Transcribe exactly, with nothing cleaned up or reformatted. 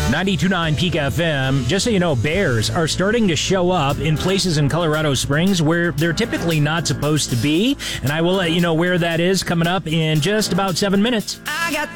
ninety-two point nine Peak F M. Just so you know, bears are starting to show up in places in Colorado Springs where they're typically not supposed to be. And I will let you know where that is coming up in just about seven minutes. I got